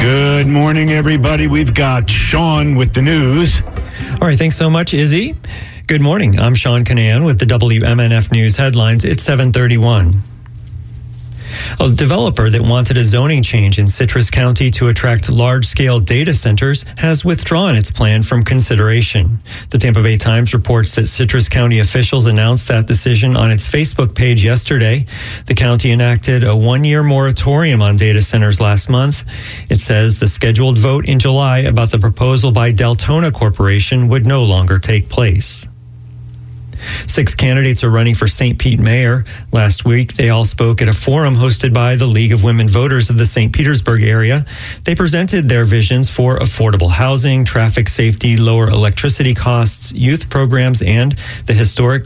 Good morning, everybody. We've got Sean with the news. All right, thanks so much, Izzy. Good morning. I'm Sean Canan with the WMNF News headlines. It's 7:31. A developer that wanted a zoning change in Citrus County to attract large-scale data centers has withdrawn its plan from consideration. The Tampa Bay Times reports that Citrus County officials announced that decision on its Facebook page yesterday. The county enacted a one-year moratorium on data centers last month. It says the scheduled vote in July about the proposal by Deltona Corporation would no longer take place. 6 candidates are running for St. Pete mayor. Last week, they all spoke at a forum hosted by the League of Women Voters of the St. Petersburg area. They presented their visions for affordable housing, traffic safety, lower electricity costs, youth programs, and the historic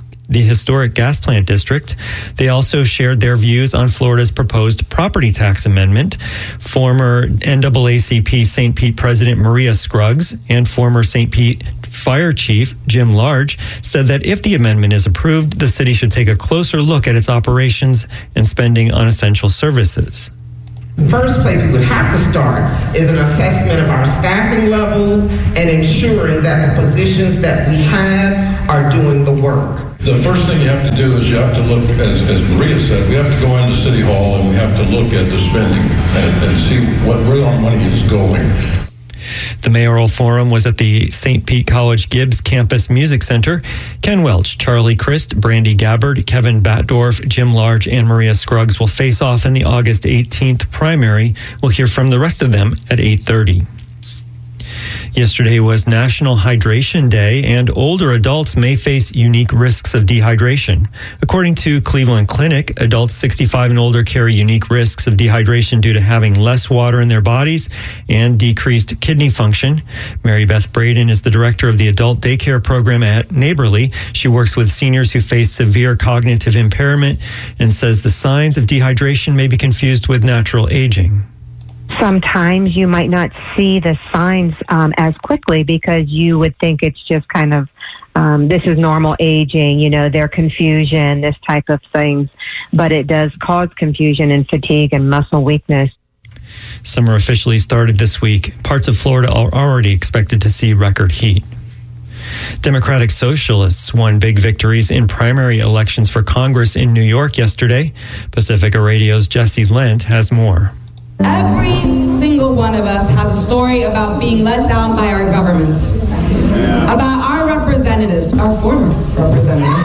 gas plant district. They also shared their views on Florida's proposed property tax amendment. Former NAACP St. Pete President Maria Scruggs and former St. Pete Fire Chief Jim Large said that if the amendment is approved, the city should take a closer look at its operations and spending on essential services. The first place we would have to start is an assessment of our staffing levels and ensuring that the positions that we have are doing the work. The first thing you have to do is you have to look, as Maria said, we have to go into City Hall and we have to look at the spending and see where our money is going. The mayoral forum was at the St. Pete College Gibbs Campus Music Center. Ken Welch, Charlie Crist, Brandy Gabbard, Kevin Batdorf, Jim Large, and Maria Scruggs will face off in the August 18th primary. We'll hear from the rest of them at 8:30. Yesterday was National Hydration Day, and older adults may face unique risks of dehydration. According to Cleveland Clinic, adults 65 and older carry unique risks of dehydration due to having less water in their bodies and decreased kidney function. Mary Beth Braden is the director of the adult daycare program at Neighborly. She works with seniors who face severe cognitive impairment and says the signs of dehydration may be confused with natural aging. Sometimes you might not see the signs as quickly because you would think it's just kind of, this is normal aging, their confusion, this type of things. But it does cause confusion and fatigue and muscle weakness. Summer officially started this week. Parts of Florida are already expected to see record heat. Democratic Socialists won big victories in primary elections for Congress in New York yesterday. Pacifica Radio's Jesse Lent has more. Every single one of us has a story about being let down by our government, about our representatives, our former representatives,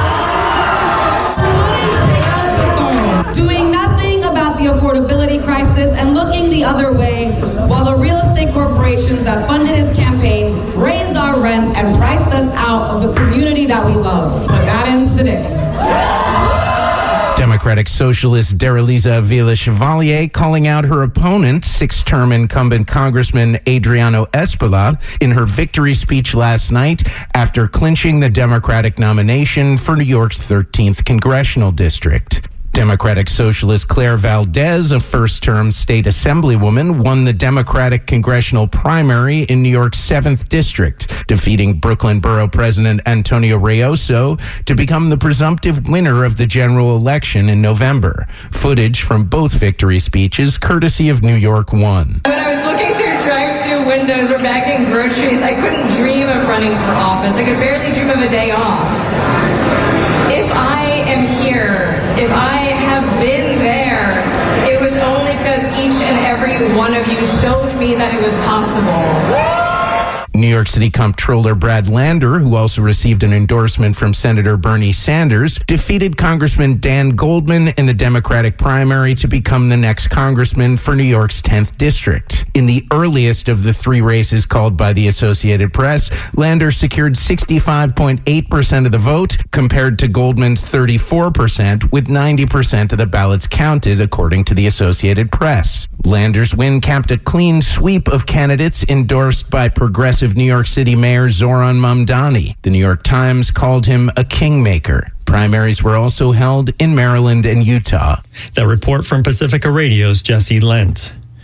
doing nothing about the affordability crisis and looking the other way while the real estate corporations that funded his campaign raised our rents and priced us out of the community that we love. But that ends today. Democratic Socialist Daraliza Vila Chevalier calling out her opponent, 6-term incumbent Congressman Adriano Espaillat, in her victory speech last night after clinching the Democratic nomination for New York's 13th congressional district. Democratic Socialist Claire Valdez, a first-term state assemblywoman, won the Democratic congressional primary in New York's 7th district, defeating Brooklyn Borough President Antonio Reynoso to become the presumptive winner of the general election in November. Footage from both victory speeches, courtesy of New York One. When I was looking through drive-through windows or bagging groceries, I couldn't dream of running for office. I could barely dream of a day off. If I am here, if I have been there, it was only because each and every one of you showed me that it was possible. New York City Comptroller Brad Lander, who also received an endorsement from Senator Bernie Sanders, defeated Congressman Dan Goldman in the Democratic primary to become the next congressman for New York's 10th district. In the earliest of the 3 races called by the Associated Press, Lander secured 65.8% of the vote, compared to Goldman's 34%, with 90% of the ballots counted, according to the Associated Press. Lander's win capped a clean sweep of candidates endorsed by progressive New York City Mayor Zoran Mamdani. The New York Times called him a kingmaker. Primaries were also held in Maryland and Utah. That report from Pacifica Radio's Jesse Lent.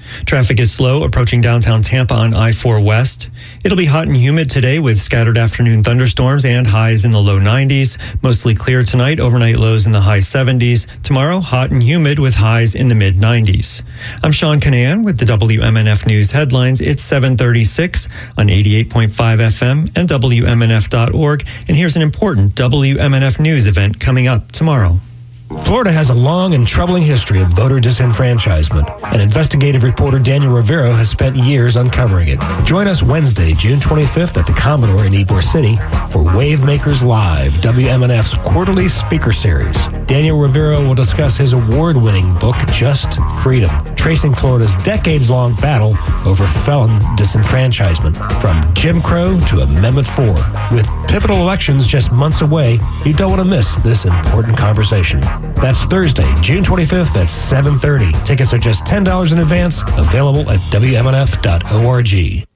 Traffic is slow approaching downtown Tampa on I-4 West. It'll be hot and humid today with scattered afternoon thunderstorms and highs in the low 90s. Mostly clear tonight, overnight lows in the high 70s. Tomorrow, hot and humid with highs in the mid 90s. I'm Sean Kinane with the WMNF News headlines. It's 7:36 on 88.5 FM and WMNF.org. And here's an important WMNF News event coming up tomorrow. Florida has a long and troubling history of voter disenfranchisement, and investigative reporter Daniel Rivera has spent years uncovering it. Join us Wednesday, June 25th at the Commodore in Ybor City for Wavemakers Live, WMNF's quarterly speaker series. Daniel Rivera will discuss his award-winning book, Just Freedom, tracing Florida's decades-long battle over felon disenfranchisement, from Jim Crow to Amendment 4. With pivotal elections just months away, you don't want to miss this important conversation. That's Thursday, June 25th at 7:30. Tickets are just $10 in advance, available at WMNF.org.